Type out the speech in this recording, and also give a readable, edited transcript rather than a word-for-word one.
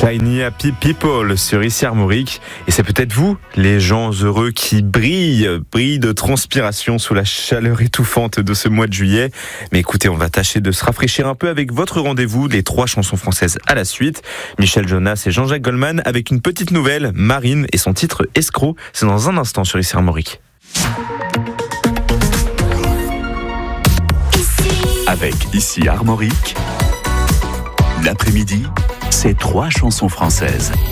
Shiny Happy People sur Ici Armorique. Et c'est peut-être vous, les gens heureux qui brillent de transpiration sous la chaleur étouffante de ce mois de juillet. Mais écoutez, on va tâcher de se rafraîchir un peu avec votre rendez-vous, les 3 chansons françaises à la suite. Michel Jonas et Jean-Jacques Goldman avec une petite nouvelle, Marine et son titre Escroc. C'est dans un instant sur Ici Armorique. Avec Ici Armorique, l'après-midi, c'est 3 chansons françaises.